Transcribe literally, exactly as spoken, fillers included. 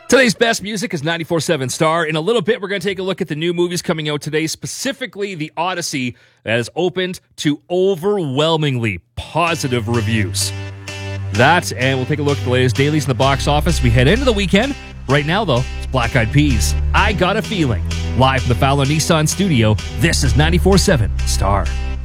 Today's best music is ninety-four point seven Star. In a little bit, we're going to take a look at the new movies coming out today, specifically The Odyssey, that has opened to overwhelmingly positive reviews. That, and we'll take a look at the latest dailies in the box office. We head into the weekend. Right now, though, it's Black Eyed Peas. I Got a Feeling. Live from the Fowler Nissan studio, this is ninety-four point seven Star.